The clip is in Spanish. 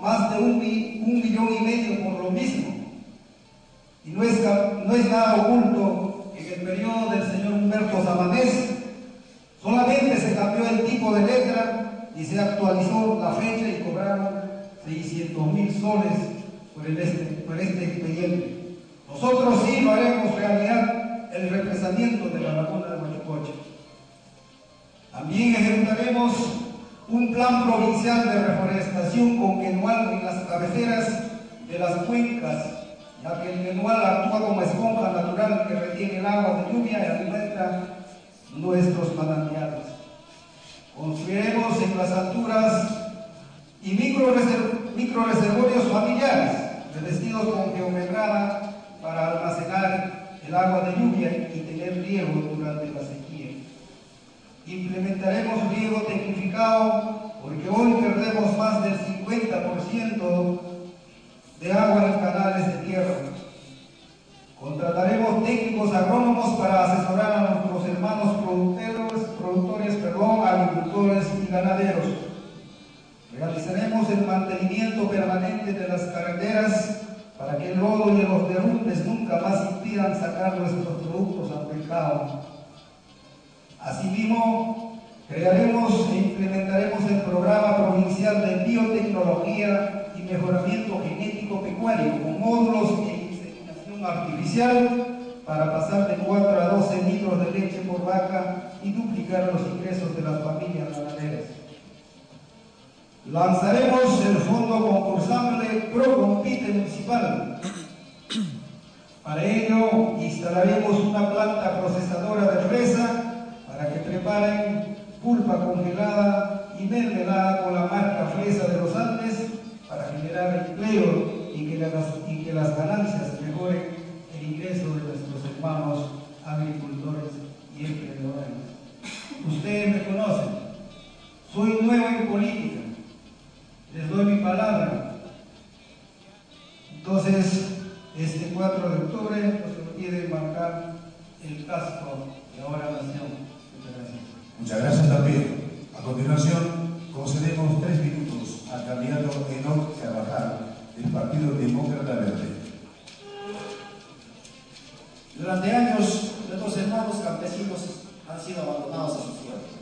más de 1,5 millones por lo mismo. Y no es nada oculto que en el periodo del señor Humberto Samanés solamente se cambió el tipo de letra y se actualizó la fecha y cobraron 600.000 soles por este expediente. Nosotros sí lo haremos realidad el represamiento de la laguna de Huachicocha. También ejecutaremos un plan provincial de reforestación con quenual en las cabeceras de las cuencas, ya que el quenual actúa como esponja natural que retiene el agua de lluvia y alimenta nuestros manantiales. Construiremos en las alturas y microreservorios familiares revestidos con geomembrana para almacenar el agua de lluvia y tener riego durante la sequía. Implementaremos riego tecnificado porque hoy perdemos más del 50% de agua en canales de tierra. Contrataremos técnicos agrónomos para asesorar a nuestros hermanos agricultores y ganaderos. Realizaremos el mantenimiento permanente de las carreteras para que el lodo y los derrumbes nunca más impidan sacar nuestros productos al mercado. Asimismo, crearemos e implementaremos el programa provincial de biotecnología y mejoramiento genético pecuario con módulos de inseminación artificial para pasar de 4 a 12 litros de leche por vaca y duplicar los ingresos de las familias ganaderas. Lanzaremos el fondo concursable ProCompite municipal. Para ello instalaremos una planta procesadora de fresa para que preparen pulpa congelada y mermelada con la marca Fresa de los Andes para generar empleo y que las ganancias mejoren el ingreso de nuestros hermanos agricultores y emprendedores. Ustedes me conocen, soy nuevo en política, les doy mi palabra. Entonces, este 4 de octubre no se olvide marcar el casco de ahora nación. Muchas gracias. Muchas gracias también. A continuación, concedemos 3 minutos al candidato Enoc Carvajal del Partido Demócrata Verde. Durante años, nuestros hermanos campesinos han sido abandonados a su suerte.